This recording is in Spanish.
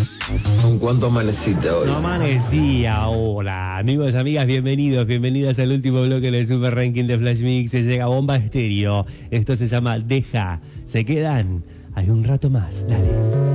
¿Con cuánto amaneciste hoy? No amanecía. Hola, amigos, amigas, bienvenidas al último bloque del Super Ranking de Flash Mix. Se llega Bomba Estéreo. Esto se llama Deja. Se quedan. Hay un rato más. Dale.